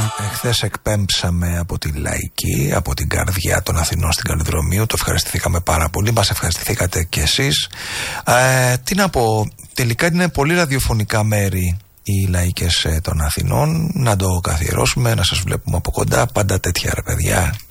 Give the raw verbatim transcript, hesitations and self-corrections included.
Εχθές εκπέμψαμε από τη Λαϊκή, από την καρδιά των Αθηνών στην Καλλιδρομίου. Το ευχαριστηθήκαμε πάρα πολύ. Μας ευχαριστηθήκατε κι εσείς. Ε, τι να πω, τελικά είναι πολύ ραδιοφωνικά μέρη οι Λαϊκές των Αθηνών. Να το καθιερώσουμε, να σας βλέπουμε από κοντά. Πάντα τέτοια ρε παιδιά.